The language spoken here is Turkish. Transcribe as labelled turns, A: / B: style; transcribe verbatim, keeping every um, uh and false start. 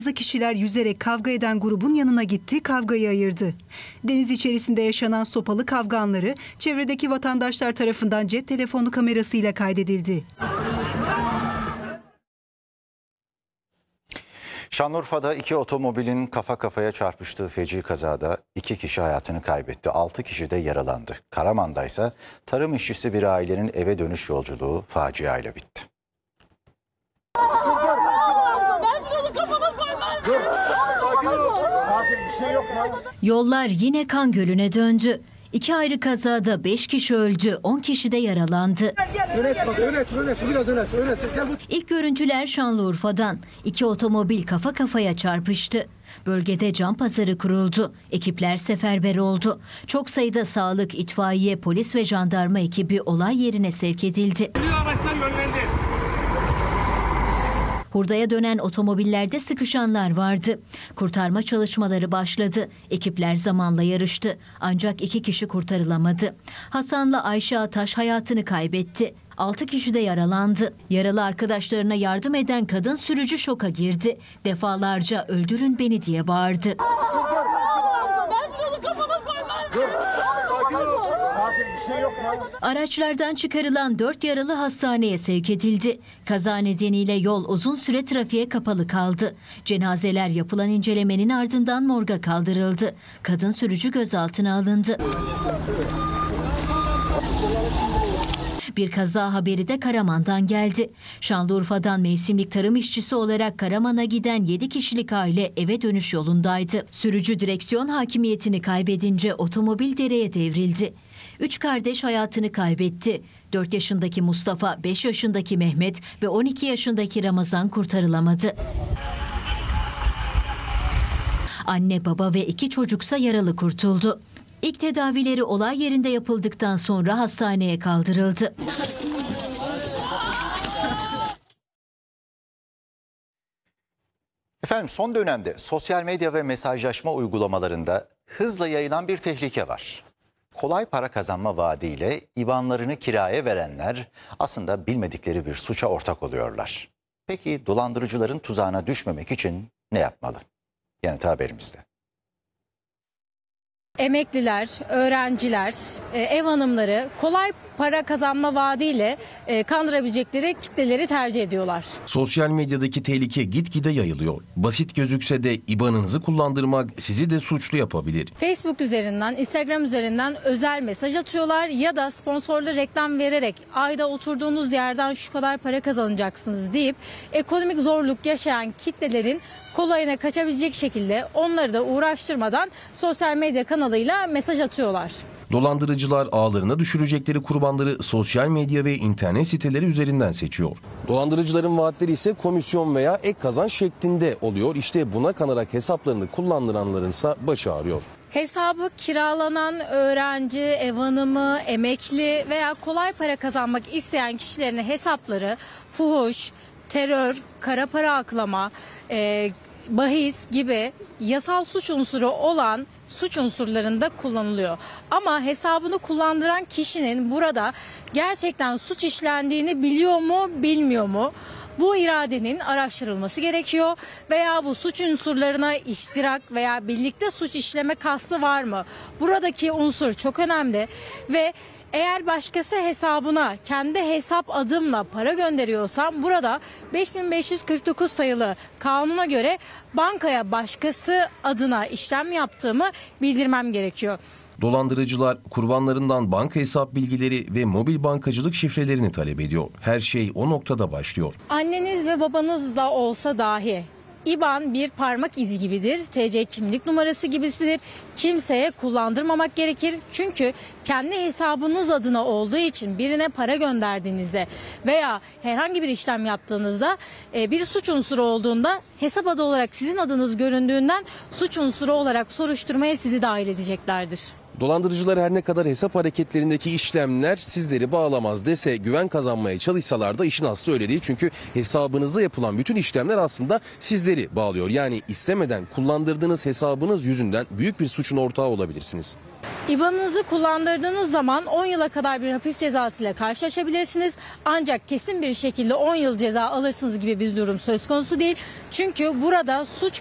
A: Bazı kişiler yüzerek kavga eden grubun yanına gitti, kavgayı ayırdı. Deniz içerisinde yaşanan sopalı kavga anları çevredeki vatandaşlar tarafından cep telefonu kamerasıyla kaydedildi.
B: Şanlıurfa'da iki otomobilin kafa kafaya çarpıştığı feci kazada iki kişi hayatını kaybetti. altı kişi de yaralandı. Karaman'da ise tarım işçisi bir ailenin eve dönüş yolculuğu faciayla bitti.
C: Yollar yine kan gölüne döndü. İki ayrı kazada beş kişi öldü, on kişi de yaralandı.
D: Öne çık, öne çık, öne çık, biraz öne çık, öne çık. Gel bu.
C: İlk görüntüler Şanlıurfa'dan. İki otomobil kafa kafaya çarpıştı. Bölgede can pazarı kuruldu. Ekipler seferber oldu. Çok sayıda sağlık, itfaiye, polis ve jandarma ekibi olay yerine sevk edildi. Hurdaya dönen otomobillerde sıkışanlar vardı. Kurtarma çalışmaları başladı. Ekipler zamanla yarıştı. Ancak iki kişi kurtarılamadı. Hasan'la Ayşe Ataş hayatını kaybetti. Altı kişi de yaralandı. Yaralı arkadaşlarına yardım eden kadın sürücü şoka girdi. Defalarca "öldürün beni" diye bağırdı. Araçlardan çıkarılan dört yaralı hastaneye sevk edildi. Kaza nedeniyle yol uzun süre trafiğe kapalı kaldı. Cenazeler yapılan incelemenin ardından morga kaldırıldı. Kadın sürücü gözaltına alındı. Bir kaza haberi de Karaman'dan geldi. Şanlıurfa'dan mevsimlik tarım işçisi olarak Karaman'a giden yedi kişilik aile eve dönüş yolundaydı. Sürücü direksiyon hakimiyetini kaybedince otomobil dereye devrildi. Üç kardeş hayatını kaybetti. dört yaşındaki Mustafa, beş yaşındaki Mehmet ve on iki yaşındaki Ramazan kurtarılamadı. Anne, baba ve iki çocuksa yaralı kurtuldu. İlk tedavileri olay yerinde yapıldıktan sonra hastaneye kaldırıldı.
B: Efendim, son dönemde sosyal medya ve mesajlaşma uygulamalarında hızla yayılan bir tehlike var. Kolay para kazanma vaadiyle İ B A N'larını kiraya verenler aslında bilmedikleri bir suça ortak oluyorlar. Peki dolandırıcıların tuzağına düşmemek için ne yapmalı? Yanıtı haberimizde.
E: Emekliler, öğrenciler, ev hanımları kolay para kazanma vaadiyle kandırabilecekleri kitleleri tercih ediyorlar.
F: Sosyal medyadaki tehlike gitgide yayılıyor. Basit gözükse de İ B A N'ınızı kullandırmak sizi de suçlu yapabilir.
E: Facebook üzerinden, Instagram üzerinden özel mesaj atıyorlar ya da sponsorlu reklam vererek ayda oturduğunuz yerden şu kadar para kazanacaksınız deyip ekonomik zorluk yaşayan kitlelerin kolayına kaçabilecek şekilde onları da uğraştırmadan sosyal medya kanalıyla mesaj atıyorlar.
F: Dolandırıcılar ağlarına düşürecekleri kurbanları sosyal medya ve internet siteleri üzerinden seçiyor. Dolandırıcıların vaatleri ise komisyon veya ek kazanç şeklinde oluyor. İşte buna kanarak hesaplarını kullandıranlarınsa başı ağrıyor.
E: Hesabı kiralanan öğrenci, ev hanımı, emekli veya kolay para kazanmak isteyen kişilerin hesapları fuhuş, terör, kara para aklama, e, bahis gibi yasal suç unsuru olan suç unsurlarında kullanılıyor. Ama hesabını kullandıran kişinin burada gerçekten suç işlendiğini biliyor mu, bilmiyor mu? Bu iradenin araştırılması gerekiyor veya bu suç unsurlarına iştirak veya birlikte suç işleme kastı var mı? Buradaki unsur çok önemli ve eğer başkası hesabına kendi hesap adımla para gönderiyorsam burada beş bin beş yüz kırk dokuz sayılı kanuna göre bankaya başkası adına işlem yaptığımı bildirmem gerekiyor.
F: Dolandırıcılar kurbanlarından banka hesap bilgileri ve mobil bankacılık şifrelerini talep ediyor. Her şey o noktada başlıyor.
E: Anneniz ve babanız da olsa dahi İ B A N bir parmak izi gibidir, T C kimlik numarası gibisidir. Kimseye kullandırmamak gerekir. Çünkü kendi hesabınız adına olduğu için birine para gönderdiğinizde veya herhangi bir işlem yaptığınızda bir suç unsuru olduğunda hesap adı olarak sizin adınız göründüğünden suç unsuru olarak soruşturmaya sizi dahil edeceklerdir.
F: Dolandırıcılar her ne kadar hesap hareketlerindeki işlemler sizleri bağlamaz dese, güven kazanmaya çalışsalar da işin aslı öyle değil. Çünkü hesabınızda yapılan bütün işlemler aslında sizleri bağlıyor. Yani istemeden kullandırdığınız hesabınız yüzünden büyük bir suçun ortağı olabilirsiniz.
E: İbanınızı kullandırdığınız zaman on yıla kadar bir hapis cezası ile karşılaşabilirsiniz. Ancak kesin bir şekilde on yıl ceza alırsınız gibi bir durum söz konusu değil. Çünkü burada suç